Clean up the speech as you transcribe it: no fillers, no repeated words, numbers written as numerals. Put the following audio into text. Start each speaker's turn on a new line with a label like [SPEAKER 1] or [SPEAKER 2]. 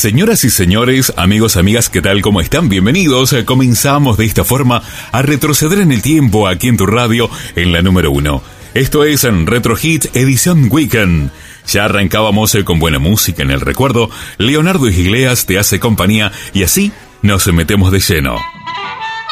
[SPEAKER 1] Señoras y señores, amigos, amigas, ¿qué tal? ¿Cómo están? Bienvenidos. Comenzamos de esta forma a retroceder en el tiempo aquí en tu radio, en la número 1. Esto es en Retro Hits edición Weekend. Ya arrancábamos con buena música en el recuerdo. Leonardo Iglesias te hace compañía y así nos metemos de lleno.